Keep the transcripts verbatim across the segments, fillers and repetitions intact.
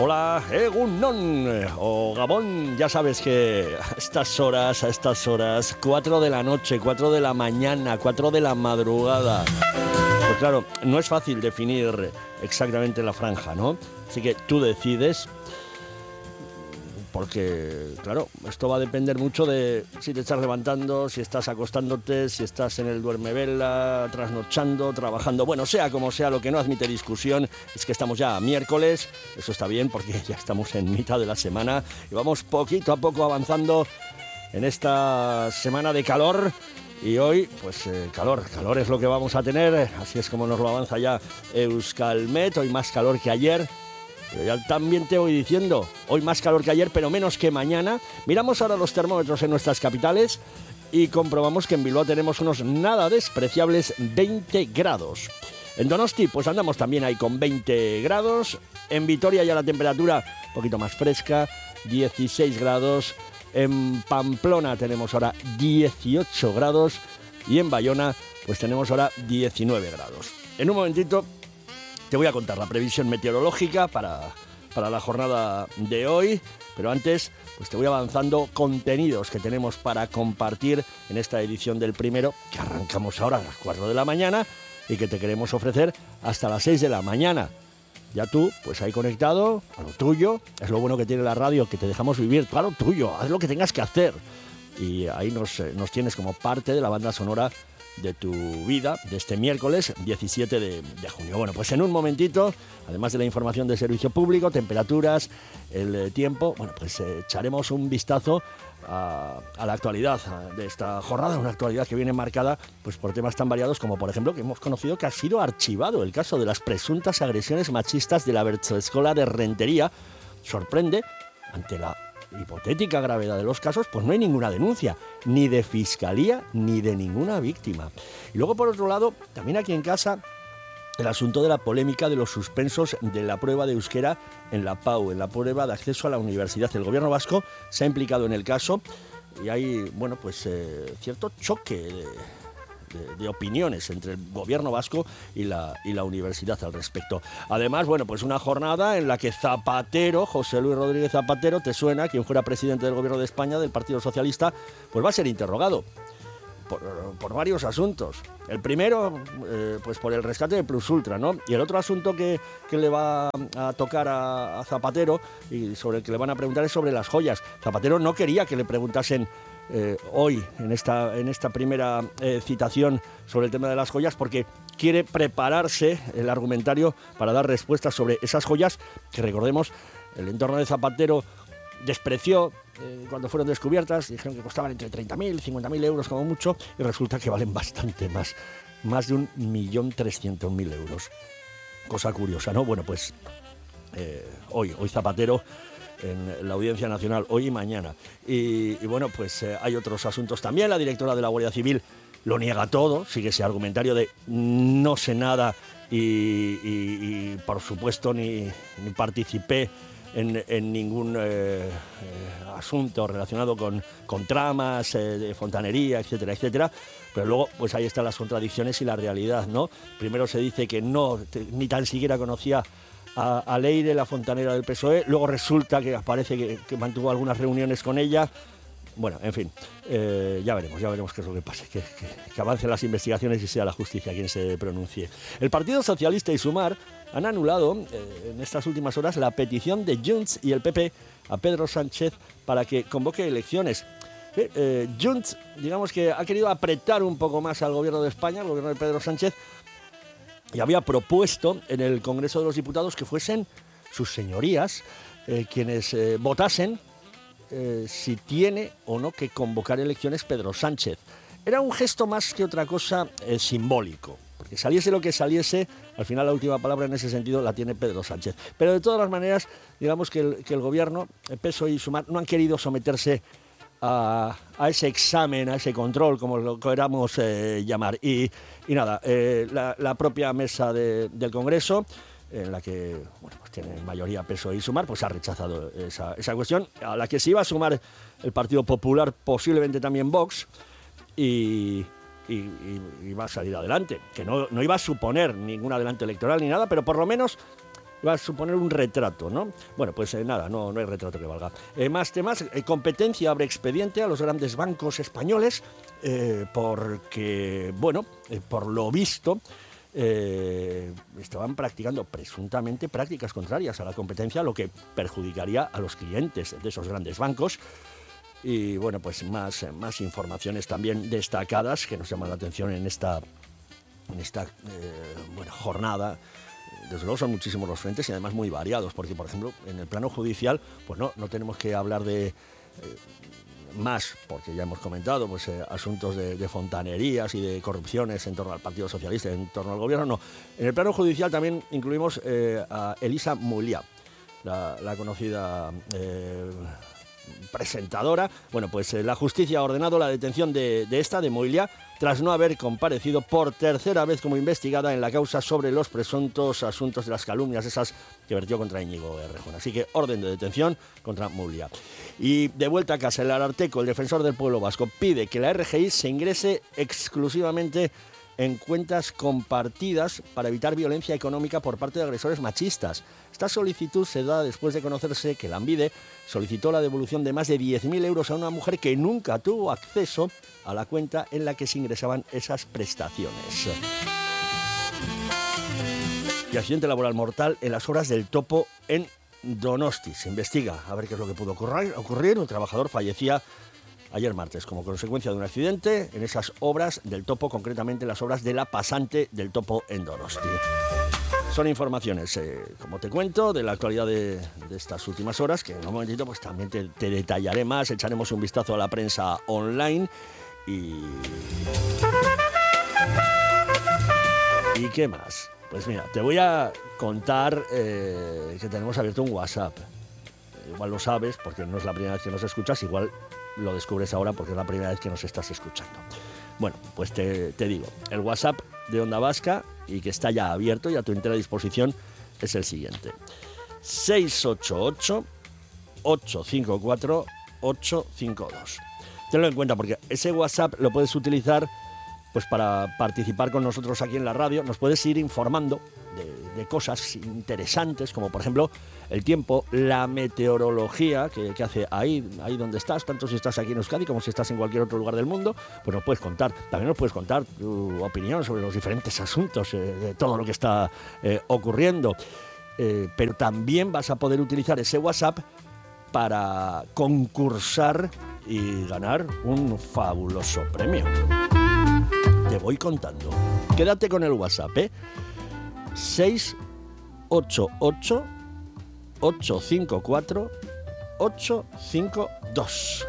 Hola, Egunon o Gabón, ya sabes que a estas horas, a estas horas, cuatro de la noche, cuatro de la mañana, cuatro de la madrugada. Pues claro, no es fácil definir exactamente la franja, ¿no? Así que tú decides, porque, claro, esto va a depender mucho de si te estás levantando, si estás acostándote, si estás en el duermevela, trasnochando, trabajando. Bueno, sea como sea, lo que no admite discusión es que estamos ya a miércoles. Eso está bien porque ya estamos en mitad de la semana y vamos poquito a poco avanzando en esta semana de calor. Y hoy, pues eh, calor, calor es lo que vamos a tener. Así es como nos lo avanza ya Euskalmet. Hoy más calor que ayer. Pero ya también te voy diciendo, hoy más calor que ayer, pero menos que mañana. Miramos ahora los termómetros en nuestras capitales y comprobamos que en Bilbao tenemos unos nada despreciables veinte grados. En Donosti, pues andamos también ahí con veinte grados. En Vitoria ya la temperatura un poquito más fresca, dieciséis grados. En Pamplona tenemos ahora dieciocho grados y en Bayona pues tenemos ahora diecinueve grados. En un momentito te voy a contar la previsión meteorológica para, para la jornada de hoy, pero antes pues te voy avanzando contenidos que tenemos para compartir en esta edición del primero, que arrancamos ahora a las cuatro de la mañana y que te queremos ofrecer hasta las seis de la mañana. Ya tú, pues ahí conectado a lo tuyo, es lo bueno que tiene la radio, que te dejamos vivir, claro, tuyo, haz lo que tengas que hacer. Y ahí nos, nos tienes como parte de la banda sonora de tu vida, de este miércoles diecisiete de junio. Bueno, pues en un momentito, además de la información de servicio público, temperaturas, el eh, tiempo, bueno, pues eh, echaremos un vistazo a, a la actualidad de esta jornada, una actualidad que viene marcada pues por temas tan variados como, por ejemplo, que hemos conocido que ha sido archivado el caso de las presuntas agresiones machistas de la Bertzoescola de Rentería. Sorprende, ante la hipotética gravedad de los casos, pues no hay ninguna denuncia, ni de fiscalía, ni de ninguna víctima. Y luego, por otro lado, también aquí en casa, el asunto de la polémica de los suspensos de la prueba de euskera en la P A U, en la prueba de acceso a la universidad. El gobierno vasco se ha implicado en el caso y hay, bueno, pues eh, cierto choque de, de, de opiniones entre el gobierno vasco y la, y la universidad al respecto. Además, bueno, pues una jornada en la que Zapatero, José Luis Rodríguez Zapatero, te suena, quien fuera presidente del gobierno de España, del Partido Socialista, pues va a ser interrogado por, por varios asuntos. El primero, eh, pues por el rescate de Plus Ultra, ¿no? Y el otro asunto que, que le va a tocar a, a Zapatero y sobre el que le van a preguntar es sobre las joyas. Zapatero no quería que le preguntasen Eh, hoy, en esta, en esta primera eh, citación sobre el tema de las joyas, porque quiere prepararse el argumentario para dar respuestas sobre esas joyas que, recordemos, el entorno de Zapatero despreció eh, cuando fueron descubiertas. Dijeron que costaban entre treinta mil y cincuenta mil euros como mucho, y resulta que valen bastante más, más de un millón trescientos mil euros. Cosa curiosa, ¿no? Bueno, pues eh, hoy, hoy Zapatero en la Audiencia Nacional, hoy y mañana. Y, y bueno, pues eh, hay otros asuntos también. La directora de la Guardia Civil lo niega todo, sigue ese argumentario de no sé nada y, y, y por supuesto ni, ni participé en, en ningún eh, eh, asunto relacionado con, con tramas eh, de fontanería, etcétera, etcétera. Pero luego, pues ahí están las contradicciones y la realidad, ¿no? Primero se dice que no, te, ni tan siquiera conocía a, a Leire, la fontanera del P S O E, luego resulta que parece que, que mantuvo algunas reuniones con ella. Bueno, en fin, eh, ya veremos, ya veremos qué es lo que pase, que, que, que avancen las investigaciones y sea la justicia quien se pronuncie. El Partido Socialista y Sumar han anulado eh, en estas últimas horas la petición de Junts y el P P a Pedro Sánchez para que convoque elecciones. Eh, eh, Junts, digamos que ha querido apretar un poco más al gobierno de España, al gobierno de Pedro Sánchez, y había propuesto en el Congreso de los Diputados que fuesen sus señorías eh, quienes eh, votasen eh, si tiene o no que convocar elecciones Pedro Sánchez. Era un gesto más que otra cosa eh, simbólico, porque saliese lo que saliese, al final la última palabra en ese sentido la tiene Pedro Sánchez. Pero de todas las maneras, digamos que el, que el gobierno, el P S O E y Sumar, no han querido someterse A, a ese examen, a ese control, como lo queramos eh, llamar. Y, y nada, eh, la, la propia mesa de, del Congreso, en la que bueno, pues tiene mayoría P S O E y Sumar, pues ha rechazado esa, esa cuestión, a la que se iba a sumar el Partido Popular, posiblemente también Vox, y, y, y, y va a salir adelante. Que no, no iba a suponer ningún adelanto electoral ni nada, pero por lo menos va a suponer un retrato, ¿no? Bueno, pues eh, nada, no, no hay retrato que valga. Eh, más temas, eh, competencia abre expediente a los grandes bancos españoles eh, porque, bueno, eh, por lo visto, eh, estaban practicando presuntamente prácticas contrarias a la competencia, lo que perjudicaría a los clientes de esos grandes bancos. Y bueno, pues más, más informaciones también destacadas que nos llaman la atención en esta, en esta eh, bueno, jornada. Desde luego son muchísimos los frentes y además muy variados, porque por ejemplo en el plano judicial pues no, no tenemos que hablar de eh, más, porque ya hemos comentado pues eh, asuntos de, de fontanerías y de corrupciones en torno al Partido Socialista, en torno al gobierno, no. En el plano judicial también incluimos eh, a Elisa Mouliá, la, la conocida eh, presentadora. Bueno, pues eh, la justicia ha ordenado la detención de, de esta, de Mouliá, tras no haber comparecido por tercera vez como investigada en la causa sobre los presuntos asuntos de las calumnias esas que vertió contra Íñigo Errejón. Así que orden de detención contra Mouliá. Y de vuelta a casa, el Ararteko, el defensor del pueblo vasco, pide que la R G I se ingrese exclusivamente en cuentas compartidas para evitar violencia económica por parte de agresores machistas. Esta solicitud se da después de conocerse que Lanbide solicitó la devolución de más de diez mil euros a una mujer que nunca tuvo acceso a la cuenta en la que se ingresaban esas prestaciones. Y accidente laboral mortal en las obras del Topo en Donosti. Se investiga a ver qué es lo que pudo ocurrir. ocurrir. Un trabajador fallecía ayer martes como consecuencia de un accidente en esas obras del Topo, concretamente las obras de la pasante del Topo en Donosti. Son informaciones, eh, como te cuento, de la actualidad de, de estas últimas horas, que en un momentito pues también te, te detallaré más, echaremos un vistazo a la prensa online y... ¿Y qué más? Pues mira, te voy a contar eh, que tenemos abierto un WhatsApp. Igual lo sabes, porque no es la primera vez que nos escuchas, igual lo descubres ahora porque es la primera vez que nos estás escuchando. Bueno, pues te, te digo, el WhatsApp de Onda Vasca, y que está ya abierto y a tu entera disposición, es el siguiente: seis ocho ocho, ocho cinco cuatro, ocho cinco dos. Tenlo en cuenta porque ese WhatsApp lo puedes utilizar pues para participar con nosotros aquí en la radio. Nos puedes ir informando de, de cosas interesantes, como por ejemplo el tiempo, la meteorología que, que hace ahí, ahí donde estás, tanto si estás aquí en Euskadi como si estás en cualquier otro lugar del mundo, pues nos puedes contar. También nos puedes contar tu opinión sobre los diferentes asuntos, eh, de todo lo que está eh, ocurriendo. Eh, pero también vas a poder utilizar ese WhatsApp para concursar y ganar un fabuloso premio. Te voy contando. Quédate con el WhatsApp, ¿eh? seis ocho ocho, ocho cinco cuatro, ocho cinco dos.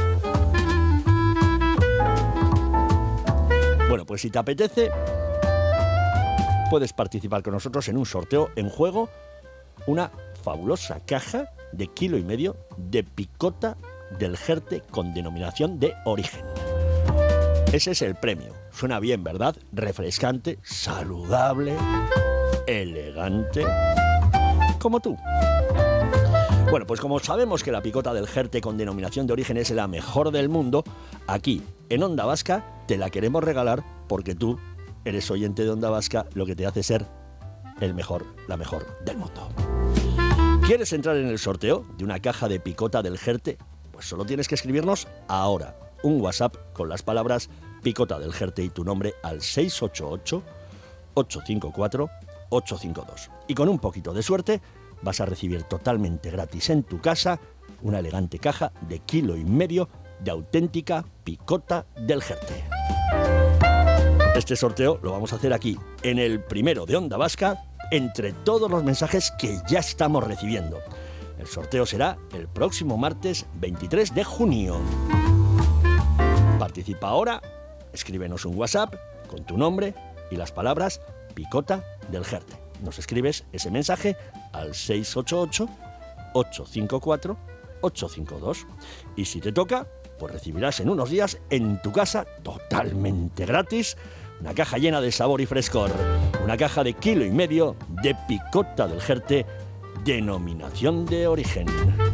Bueno, pues si te apetece, puedes participar con nosotros en un sorteo. En juego una fabulosa caja de kilo y medio de picota del Jerte con denominación de origen. Ese es el premio. Suena bien, ¿verdad? Refrescante, saludable, elegante, como tú. Bueno, pues como sabemos que la picota del Jerte con denominación de origen es la mejor del mundo, aquí, en Onda Vasca, te la queremos regalar porque tú eres oyente de Onda Vasca, lo que te hace ser el mejor, la mejor del mundo. ¿Quieres entrar en el sorteo de una caja de picota del Jerte? Pues solo tienes que escribirnos ahora un WhatsApp con las palabras picota del Jerte y tu nombre al seis ocho ocho, ocho cinco cuatro, ocho cinco dos. Y con un poquito de suerte vas a recibir totalmente gratis en tu casa una elegante caja de kilo y medio de auténtica picota del Jerte. Este sorteo lo vamos a hacer aquí, en el primero de Onda Vasca, entre todos los mensajes que ya estamos recibiendo. El sorteo será el próximo martes veintitrés de junio. Participa ahora, escríbenos un WhatsApp con tu nombre y las palabras picota del Jerte. Nos escribes ese mensaje al seis ocho ocho, ocho cinco cuatro, ocho cinco dos. Y si te toca, pues recibirás en unos días en tu casa, totalmente gratis, una caja llena de sabor y frescor. Una caja de kilo y medio de picota del Jerte, denominación de origen.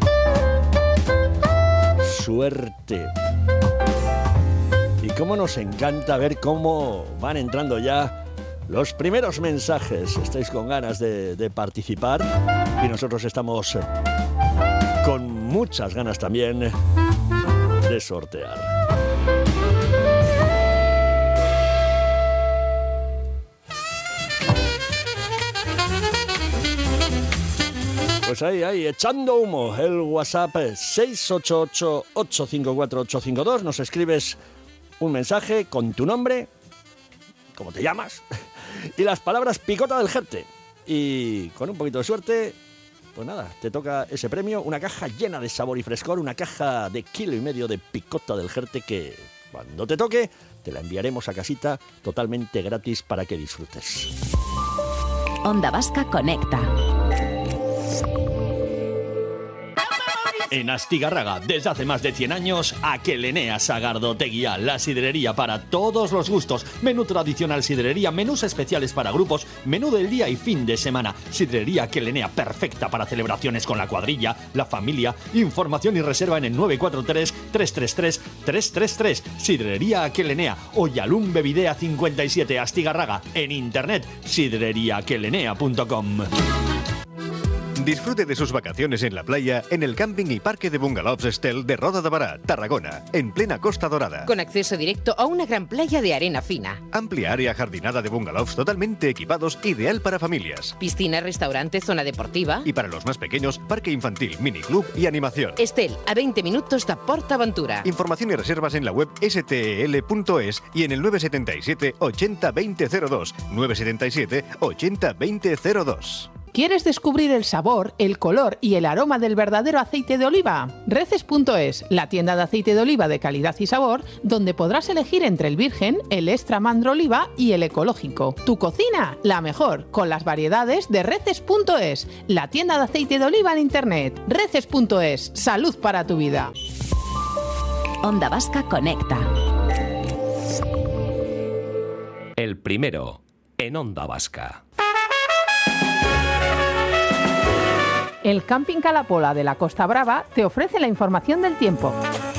Suerte. Y cómo nos encanta ver cómo van entrando ya los primeros mensajes. Estáis con ganas de, de participar y nosotros estamos con muchas ganas también de sortear. Pues ahí, ahí, echando humo, el WhatsApp seis ocho ocho, ocho cinco cuatro, ocho cinco dos. Nos escribes un mensaje con tu nombre, cómo te llamas, y las palabras picota del Jerte. Y con un poquito de suerte, pues nada, te toca ese premio, una caja llena de sabor y frescor, una caja de kilo y medio de picota del Jerte que cuando te toque te la enviaremos a casita totalmente gratis para que disfrutes. Onda Vasca Conecta. En Astigarraga, desde hace más de cien años, Aquelenea Sagardoteguía, la sidrería para todos los gustos. Menú tradicional sidrería, menús especiales para grupos, menú del día y fin de semana. Sidrería Aquelenea, perfecta para celebraciones con la cuadrilla, la familia. Información y reserva en el nueve cuatro tres, tres tres tres, tres tres tres. Sidrería Aquelenea, Oyalum Bevidea cincuenta y siete, Astigarraga. En internet, sidrería aquelenea punto com. Disfrute de sus vacaciones en la playa en el camping y parque de bungalows Estel de Roda de Bará, Tarragona, en plena Costa Dorada. Con acceso directo a una gran playa de arena fina. Amplia área jardinada de bungalows totalmente equipados, ideal para familias. Piscina, restaurante, zona deportiva. Y para los más pequeños, parque infantil, miniclub y animación. Estel, a veinte minutos de PortAventura. Información y reservas en la web s t e l punto es y en el nueve siete siete, ochenta, veinte cero dos. nueve siete siete, ochenta, veinte cero dos. ¿Quieres descubrir el sabor, el color y el aroma del verdadero aceite de oliva? Reces punto es, la tienda de aceite de oliva de calidad y sabor, donde podrás elegir entre el virgen, el extra mandro oliva y el ecológico. Tu cocina, la mejor, con las variedades de Reces punto es, la tienda de aceite de oliva en internet. Reces punto es, salud para tu vida. Onda Vasca Conecta. El primero en Onda Vasca. El Camping Calapola de la Costa Brava te ofrece la información del tiempo.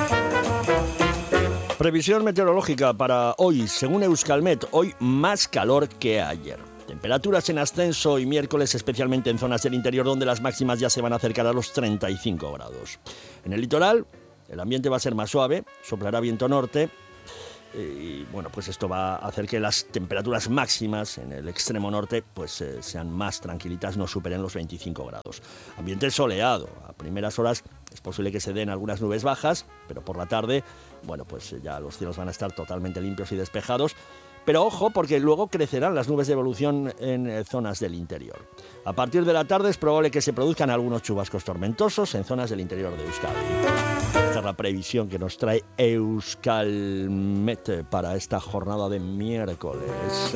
Previsión meteorológica para hoy, según Euskalmet, hoy más calor que ayer. Temperaturas en ascenso y miércoles, especialmente en zonas del interior donde las máximas ya se van a acercar a los treinta y cinco grados. En el litoral, el ambiente va a ser más suave, soplará viento norte. Y bueno, pues esto va a hacer que las temperaturas máximas en el extremo norte pues eh, sean más tranquilitas, no superen los veinticinco grados. Ambiente soleado, a primeras horas es posible que se den algunas nubes bajas, pero por la tarde, bueno, pues ya los cielos van a estar totalmente limpios y despejados. Pero ojo, porque luego crecerán las nubes de evolución en eh, zonas del interior. A partir de la tarde es probable que se produzcan algunos chubascos tormentosos en zonas del interior de Euskadi. Esta es la previsión que nos trae Euskalmet para esta jornada de miércoles.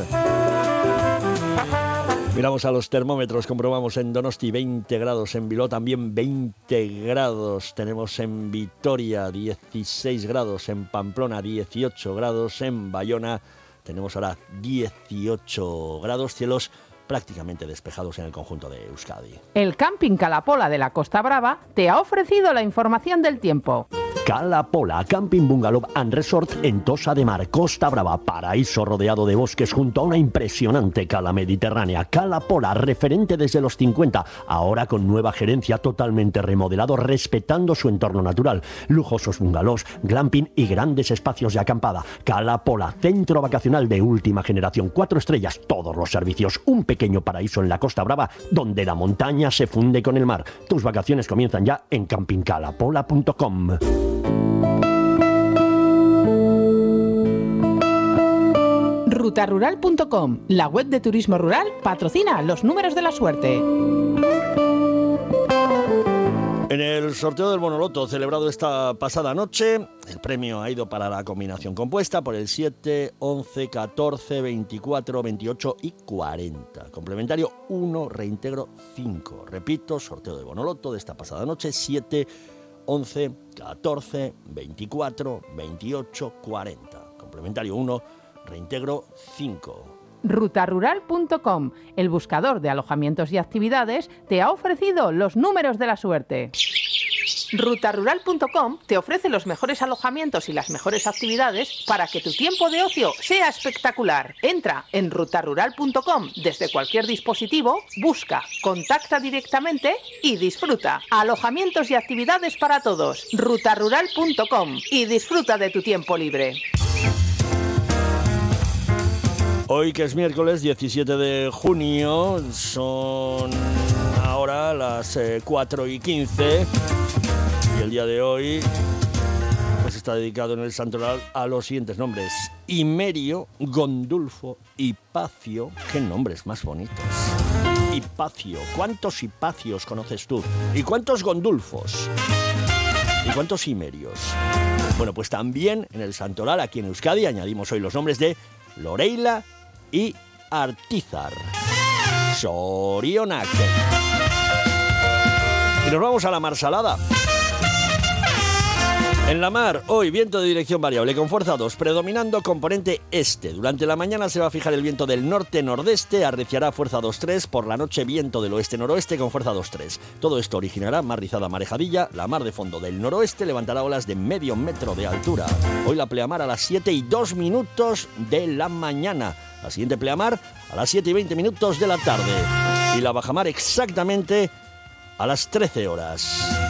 Miramos a los termómetros, comprobamos en Donosti veinte grados, en Bilbao también veinte grados, tenemos en Vitoria dieciséis grados, en Pamplona dieciocho grados, en Bayona tenemos ahora dieciocho grados, cielos prácticamente despejados en el conjunto de Euskadi. El Camping Calapola de la Costa Brava te ha ofrecido la información del tiempo. Calapola, Camping Bungalow and Resort en Tosa de Mar, Costa Brava, paraíso rodeado de bosques junto a una impresionante cala mediterránea. Calapola, referente desde los cincuenta, ahora con nueva gerencia, totalmente remodelado, respetando su entorno natural. Lujosos bungalows, glamping y grandes espacios de acampada. Calapola, centro vacacional de última generación, cuatro estrellas, todos los servicios, un pequeño paraíso en la Costa Brava, donde la montaña se funde con el mar. Tus vacaciones comienzan ya en camping calapola punto com. ruta rural punto com, la web de turismo rural, patrocina los números de la suerte. En el sorteo del Bonoloto celebrado esta pasada noche, el premio ha ido para la combinación compuesta por el siete, once, catorce, veinticuatro, veintiocho y cuarenta. Complementario uno, reintegro cinco. Repito, sorteo del Bonoloto de esta pasada noche, siete, once, catorce, veinticuatro, veintiocho, cuarenta. Complementario uno, reintegro cinco. ruta rural punto com, el buscador de alojamientos y actividades, te ha ofrecido los números de la suerte. ruta rural punto com te ofrece los mejores alojamientos y las mejores actividades para que tu tiempo de ocio sea espectacular. Entra en ruta rural punto com desde cualquier dispositivo, busca, contacta directamente y disfruta. Alojamientos y actividades para todos. ruta rural punto com y disfruta de tu tiempo libre. Hoy, que es miércoles diecisiete de junio, son ahora las eh, cuatro y quince, y el día de hoy pues está dedicado en el santoral a los siguientes nombres: Himerio, Gondulfo, Hipacio. ¡Qué nombres más bonitos! Hipacio. ¿Cuántos Hipacios conoces tú? ¿Y cuántos Gondulfos? ¿Y cuántos Himerios? Bueno, pues también en el santoral, aquí en Euskadi, añadimos hoy los nombres de Loreila y Artizar. Sorionak. Y nos vamos a la mar salada. En la mar, hoy viento de dirección variable con fuerza dos, predominando componente este. Durante la mañana se va a fijar el viento del norte-nordeste, arreciará fuerza dos tres, por la noche viento del oeste-noroeste con fuerza dos tres. Todo esto originará mar rizada marejadilla, la mar de fondo del noroeste levantará olas de medio metro de altura. Hoy la pleamar a las siete y dos minutos de la mañana. La siguiente pleamar a las siete y veinte minutos de la tarde. Y la bajamar exactamente a las trece horas.